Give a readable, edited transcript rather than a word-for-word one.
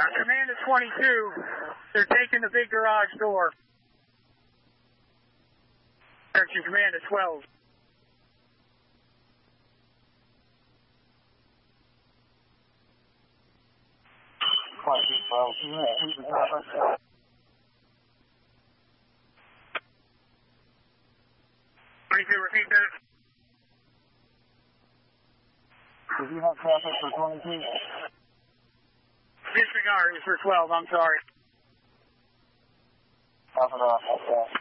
Command to 22. They're taking the big garage door. Action Command to 12. Repeat that. Did you have traffic for 22? Disregard is for 12, I'm sorry. Half an hour.